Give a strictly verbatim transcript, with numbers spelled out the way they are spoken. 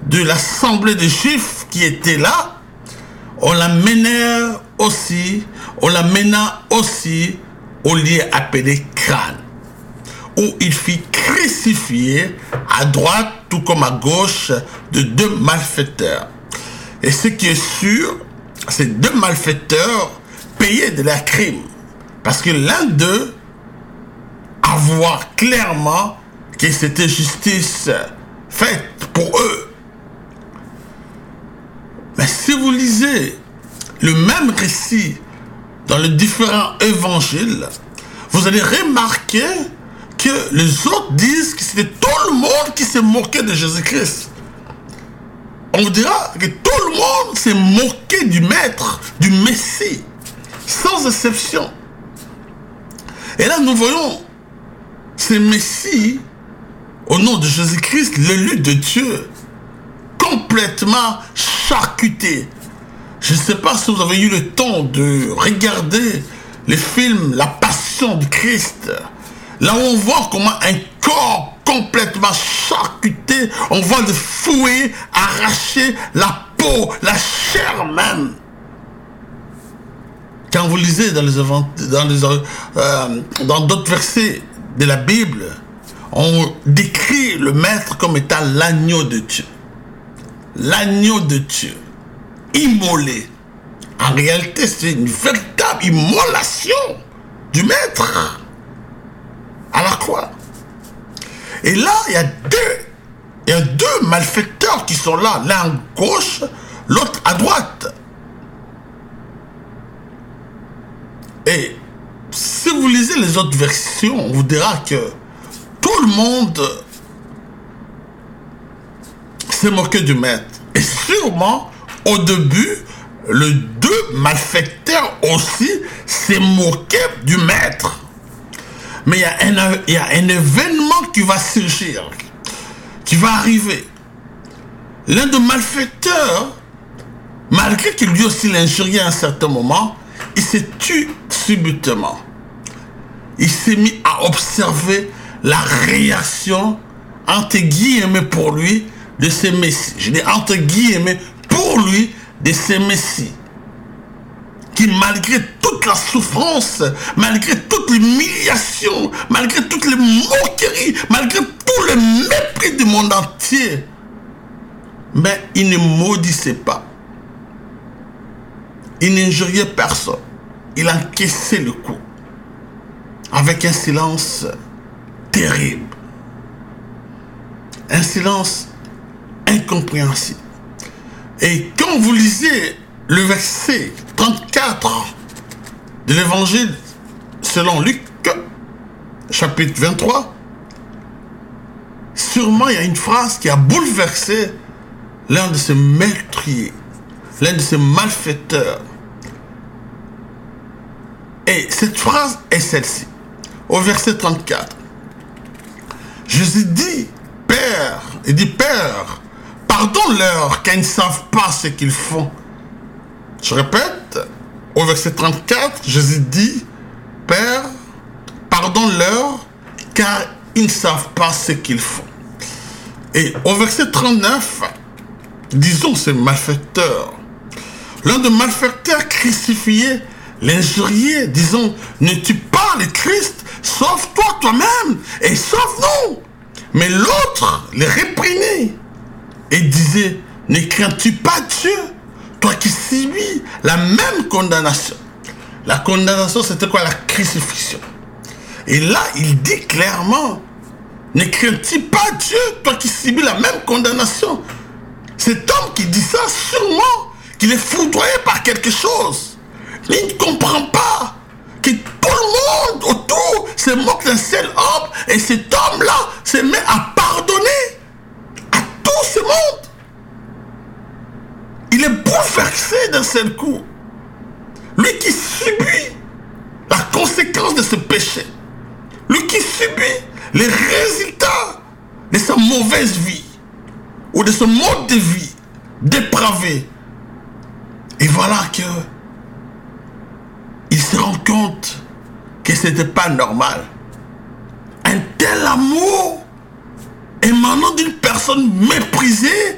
de l'assemblée des Juifs qui étaient là, on l'amena aussi, on l'amena aussi au lieu appelé crâne, où il fit crucifier à droite tout comme à gauche de deux malfaiteurs. Et ce qui est sûr, ces deux malfaiteurs payaient de leurs crimes. Parce que l'un d'eux a voir clairement que c'était justice faite pour eux. Mais si vous lisez le même récit dans les différents évangiles, vous allez remarquer que les autres disent que c'était tout le monde qui s'est moqué de Jésus-Christ. On dira que tout le monde s'est moqué du Maître, du Messie, sans exception. Et là, nous voyons ce Messie, au nom de Jésus-Christ, l'élu de Dieu, complètement charcuté. Je ne sais pas si vous avez eu le temps de regarder les films La Passion de Christ. Là où on voit comment un corps complètement charcuté, on voit le fouet arracher la peau, la chair même. Quand vous lisez dans les dans les, euh, dans d'autres versets de la Bible, on décrit le Maître comme étant l'agneau de Dieu. L'agneau de Dieu, immolé. En réalité, c'est une véritable immolation du Maître à la croix. Et là, il y a deux, il y a deux malfaiteurs qui sont là, l'un à gauche, l'autre à droite. Et si vous lisez les autres versions, on vous dira que tout le monde s'est moqué du Maître. Et sûrement, au début, les deux malfaiteurs aussi s'est moqué du Maître. Mais il y a un, il y a un événement qui va surgir, qui va arriver. L'un des malfaiteurs, malgré qu'il lui aussi l'injuriait à un certain moment, il s'est tué subitement. Il s'est mis à observer la réaction, entre guillemets pour lui, de ces messies. Je dis entre guillemets pour lui, de ces messies. Qui malgré toute la souffrance, malgré toute l'humiliation, malgré toutes les moqueries, malgré tout le mépris du monde entier, mais il ne maudissait pas. Il n'injuriait personne. Il encaissait le coup avec un silence terrible. Un silence incompréhensible. Et quand vous lisez le verset trente-quatre de l'évangile selon Luc, chapitre vingt-trois, sûrement il y a une phrase qui a bouleversé l'un de ces meurtriers, l'un de ces malfaiteurs. Et cette phrase est celle-ci, au verset trente-quatre. Jésus dit, Père, il dit, Père, pardonne-leur car ils ne savent pas ce qu'ils font. Je répète, au verset trente-quatre, Jésus dit, Père, pardonne-leur car ils ne savent pas ce qu'ils font. Et au verset trente-neuf, disons ces malfaiteurs, l'un des malfaiteurs crucifiés, l'injurié, disons, ne tue pas le Christ, sauve-toi toi-même et sauve-nous. Mais l'autre les réprimait et disait, ne crains-tu pas Dieu, toi qui subis la même condamnation. La condamnation, c'était quoi? La crucifixion. Et là, il dit clairement, ne crains-tu pas Dieu, toi qui subis la même condamnation. Cet homme qui dit ça, sûrement qu'il est foudroyé par quelque chose. Mais il ne comprend pas que tout le monde autour se moque d'un seul homme et cet homme-là se met à pardonner à tout ce monde. Il est bouleversé d'un seul coup. Lui qui subit la conséquence de ce péché. Lui qui subit les résultats de sa mauvaise vie ou de ce mode de vie dépravé. Et voilà que il se rend compte que ce n'était pas normal. Un tel amour émanant d'une personne méprisée